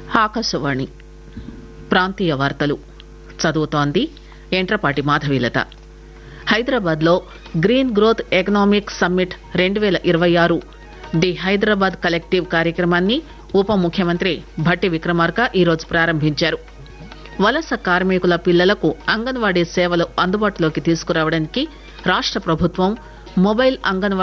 ఆకాశవాణి ప్రాంతీయ వార్తలు చదువుతోంది ఎంట్రపాటి మాధవీలత. హైదరాబాద్ లో green growth economic summit 2026 the Hyderabad collective కార్యక్రమాన్ని ఉప ముఖ్యమంత్రి భట్టి విక్రమార్క ఈరోజు ప్రారంభించారు. వలస కార్మికుల పిల్లలకు అంగన్వాడీ సేవలు అందుబాటులోకి తీసుకురావడానికి రాష్ట ప్రభుత్వం మొబైల్ అంగన్వాడీ